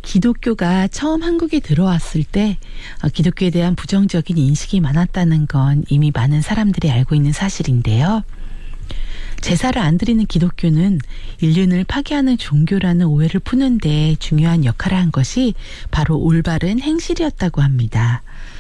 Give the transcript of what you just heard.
기독교가 처음 한국에 들어왔을 때 기독교에 대한 부정적인 인식이 많았다는 건 이미 많은 사람들이 알고 있는 사실인데요. 제사를 안 드리는 기독교는 인륜을 파괴하는 종교라는 오해를 푸는 데 중요한 역할을 한 것이 바로 올바른 행실이었다고 합니다.